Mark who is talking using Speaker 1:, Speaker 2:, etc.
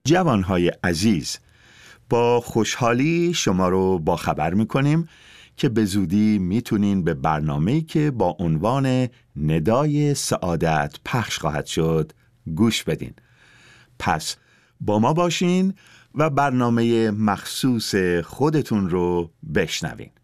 Speaker 1: جوانهای عزیز، با خوشحالی شما رو باخبر میکنیم که به زودی میتونین به برنامه‌ای که با عنوان ندای سعادت پخش خواهد شد گوش بدین. پس با ما باشین و برنامه مخصوص خودتون رو بشنوین.